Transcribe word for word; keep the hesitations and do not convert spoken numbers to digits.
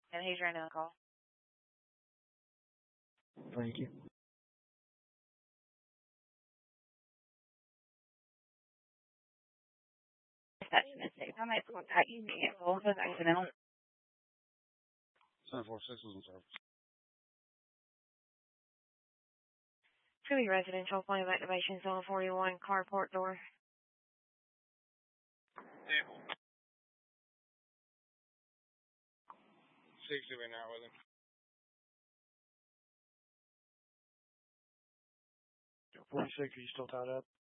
And he's right now call. Thank you. That's mistake. I might contact you to get full of accidental. seven four six is in service. Truly residential point of activation, zone forty-one, carport door. Table. sixty right now with him. forty-six, are you still tied up?